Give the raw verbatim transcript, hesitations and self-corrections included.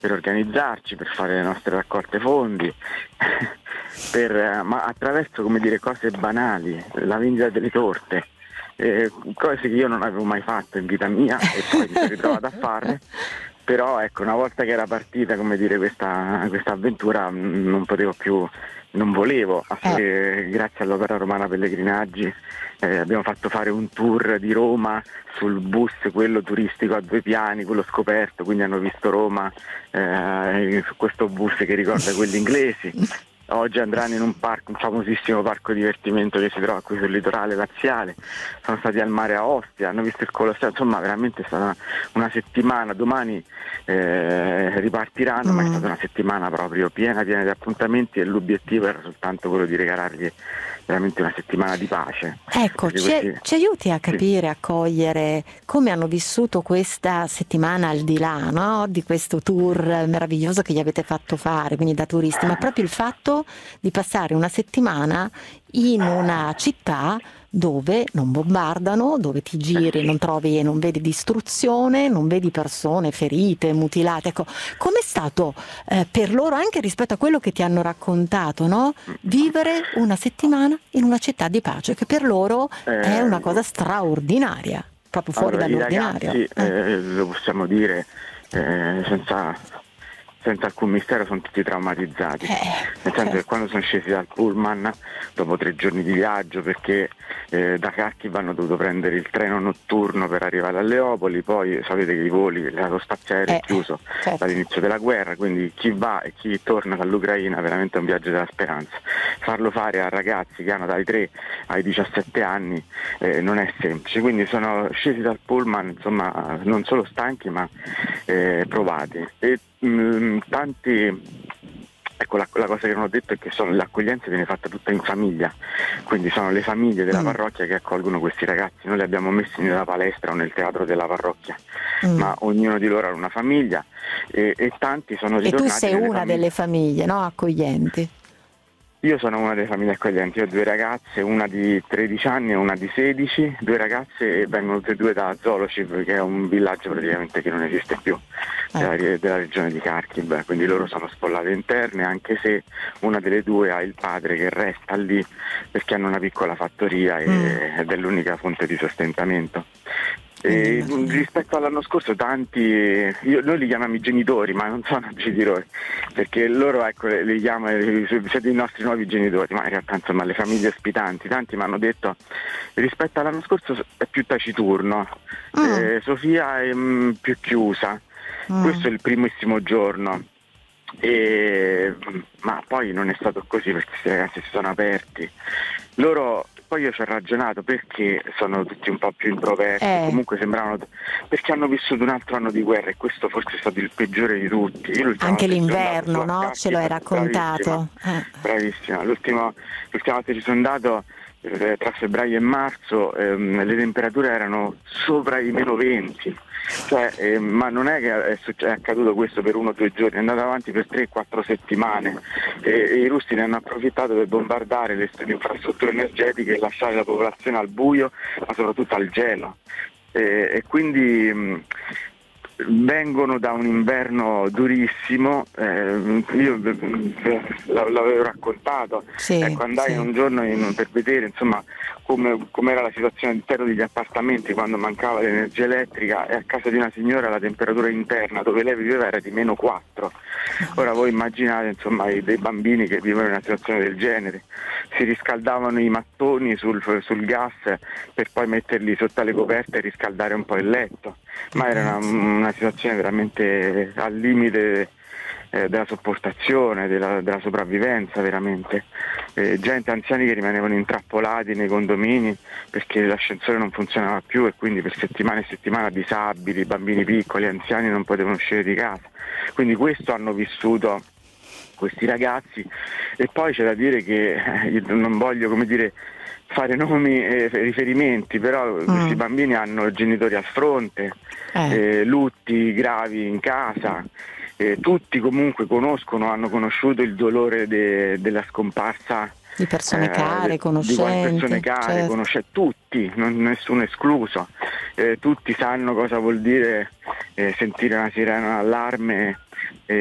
per organizzarci, per fare le nostre raccolte fondi, per, ma attraverso, come dire, cose banali, la vendita delle torte, eh, cose che io non avevo mai fatto in vita mia e poi mi sono ritrovato a farle. Però ecco, una volta che era partita, come dire, questa, questa avventura, non potevo più, non volevo, eh. grazie all'Opera Romana Pellegrinaggi eh, abbiamo fatto fare un tour di Roma sul bus, quello turistico a due piani, quello scoperto, quindi hanno visto Roma eh, su questo bus che ricorda quelli inglesi. Oggi andranno in un parco, un famosissimo parco divertimento che si trova qui sul litorale laziale, sono stati al mare a Ostia, hanno visto il Colosseo, insomma veramente è stata una settimana, domani eh, ripartiranno, mm. ma è stata una settimana proprio piena, piena di appuntamenti e l'obiettivo era soltanto quello di regalargli veramente una settimana di pace. Ecco, ci, questi... ci aiuti a capire, sì. a cogliere come hanno vissuto questa settimana al di là, no? Di questo tour meraviglioso che gli avete fatto fare, quindi da turisti, ma proprio il fatto di passare una settimana in una città dove non bombardano, dove ti giri, non trovi e non vedi distruzione, non vedi persone ferite, mutilate. Ecco, com'è stato eh, per loro, anche rispetto a quello che ti hanno raccontato, no? Vivere una settimana in una città di pace, che per loro eh, è una cosa straordinaria, proprio fuori allora, dall'ordinario. I ragazzi, eh. Eh, lo possiamo dire eh, senza... senza alcun mistero, sono tutti traumatizzati, eh, nel senso certo. che quando sono scesi dal pullman dopo tre giorni di viaggio, perché eh, da Kharkiv hanno dovuto prendere il treno notturno per arrivare a Leopoli, poi sapete che i voli, l'aerospaziale eh, è chiuso certo. dall'inizio della guerra, quindi chi va e chi torna dall'Ucraina è veramente un viaggio della speranza. Farlo fare a ragazzi che hanno dai tre ai diciassette anni eh, non è semplice, quindi sono scesi dal pullman, insomma, non solo stanchi ma eh, provati. E, mh, tanti ecco la, la cosa che non ho detto è che sono, l'accoglienza viene fatta tutta in famiglia, quindi sono le famiglie della mm. parrocchia che accolgono questi ragazzi. Noi li abbiamo messi nella palestra o nel teatro della parrocchia, mm. ma ognuno di loro ha una famiglia e, e tanti sono ritornati. E tu sei una famiglie. delle famiglie, no, accoglienti? Io sono una delle famiglie accoglienti, ho due ragazze, una di tredici anni e una di sedici, due ragazze e vengono tutte e due da Zolochiv, che è un villaggio praticamente che non esiste più, della, della regione di Kharkiv, quindi loro sono sfollate interne, anche se una delle due ha il padre che resta lì perché hanno una piccola fattoria e, mm. ed è l'unica fonte di sostentamento. E rispetto all'anno scorso tanti, io, noi li chiamiamo i genitori ma non sono genitori, perché loro ecco li chiamano, siete i nostri nuovi genitori, ma in realtà insomma le famiglie ospitanti, tanti mi hanno detto rispetto all'anno scorso è più taciturno, mm. eh, Sofia è mh, più chiusa, mm. questo è il primissimo giorno. E, ma poi non è stato così perché questi ragazzi si sono aperti, loro poi io ci ho ragionato perché sono tutti un po' più introversi, eh. comunque sembravano, perché hanno vissuto un altro anno di guerra e questo forse è stato il peggiore di tutti. Io anche l'inverno, no? Ce lo hai raccontato. Bravissima, eh. bravissima. L'ultima, l'ultima volta che ci sono andato eh, tra febbraio e marzo ehm, le temperature erano sopra i meno venti. Cioè, eh, ma non è che è, è accaduto questo per uno o due giorni, è andato avanti per tre quattro settimane e, e i russi ne hanno approfittato per bombardare le, le infrastrutture energetiche e lasciare la popolazione al buio, ma soprattutto al gelo. E, e quindi mh, vengono da un inverno durissimo, eh, io eh, l'avevo raccontato, sì, ecco, andai sì. un giorno in, per vedere insomma come era la situazione all'interno degli appartamenti quando mancava l'energia elettrica, e a casa di una signora la temperatura interna dove lei viveva era di meno quattro. Ora voi immaginate insomma dei bambini che vivono in una situazione del genere, si riscaldavano i mattoni sul, sul gas per poi metterli sotto le coperte e riscaldare un po' il letto, ma era una, una situazione veramente al limite eh, della sopportazione, della, della sopravvivenza veramente. Eh, gente, anziani che rimanevano intrappolati nei condomini perché l'ascensore non funzionava più e quindi per settimane e settimane disabili, bambini piccoli, anziani non potevano uscire di casa. Quindi questo hanno vissuto questi ragazzi, e poi c'è da dire che eh, non voglio come dire fare nomi e riferimenti, però mm. questi bambini hanno genitori al fronte, eh. Eh, lutti gravi in casa, eh, tutti comunque conoscono, hanno conosciuto il dolore de, della scomparsa di persone care, eh, conoscenti, di persone care, certo. conosce tutti, non, nessuno escluso, eh, tutti sanno cosa vuol dire eh, sentire una sirena d'allarme